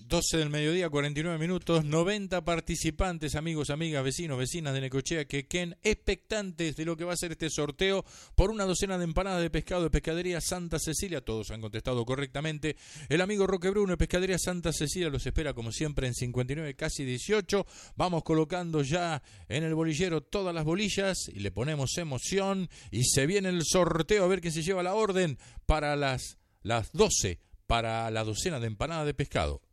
12 del mediodía, 49 minutos, 90 participantes, amigos, amigas, vecinos, vecinas de Necochea, Quequén, expectantes de lo que va a ser este sorteo por una docena de empanadas de pescado de Pescadería Santa Cecilia. Todos han contestado correctamente. El amigo Roque Bruno de Pescadería Santa Cecilia los espera como siempre en 59, casi 18. Vamos colocando ya en el bolillero todas las bolillas y le ponemos emoción y se viene el sorteo a ver qué se lleva la orden para las 12, para la docena de empanadas de pescado.